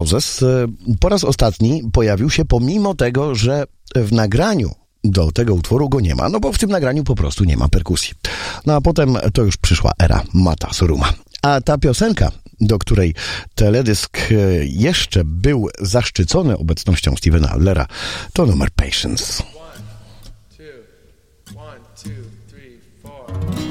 Moses po raz ostatni pojawił się pomimo tego, że w nagraniu do tego utworu go nie ma, no bo w tym nagraniu po prostu nie ma perkusji. No a potem to już przyszła era Mata Soruma. A ta piosenka, do której teledysk jeszcze był zaszczycony obecnością Stevena Adlera, to numer Patience.